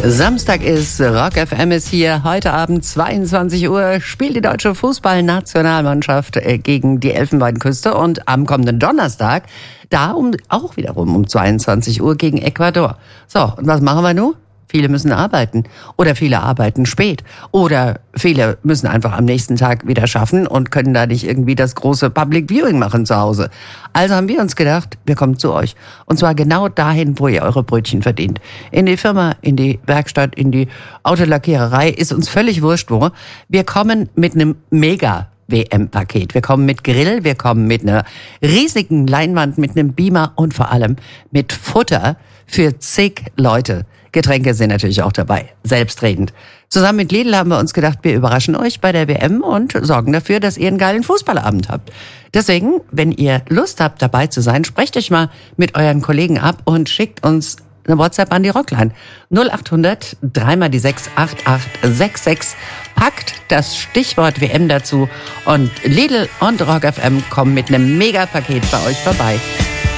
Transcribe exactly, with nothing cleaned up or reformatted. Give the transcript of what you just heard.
Samstag ist, Rock F M ist hier. Heute Abend zweiundzwanzig Uhr spielt die deutsche Fußballnationalmannschaft gegen die Elfenbeinküste und am kommenden Donnerstag da um, auch wiederum um zweiundzwanzig Uhr gegen Ecuador. So, und was machen wir nun? Viele müssen arbeiten oder viele arbeiten spät oder viele müssen einfach am nächsten Tag wieder schaffen und können da nicht irgendwie das große Public Viewing machen zu Hause. Also haben wir uns gedacht, wir kommen zu euch. Und zwar genau dahin, wo ihr eure Brötchen verdient. In die Firma, in die Werkstatt, in die Autolackiererei, ist uns völlig wurscht wo. Wir kommen mit einem mega W M-Paket. Wir kommen mit Grill, wir kommen mit einer riesigen Leinwand, mit einem Beamer und vor allem mit Futter für zig Leute. Getränke sind natürlich auch dabei, selbstredend. Zusammen mit Lidl haben wir uns gedacht, wir überraschen euch bei der W M und sorgen dafür, dass ihr einen geilen Fußballabend habt. Deswegen, wenn ihr Lust habt, dabei zu sein, sprecht euch mal mit euren Kollegen ab und schickt uns eine WhatsApp an die Rockline. null acht hundert, dreimal die sechs, acht acht sechs sechs. Packt das Stichwort W M dazu und Lidl und Rock F M kommen mit einem Mega-Paket bei euch vorbei.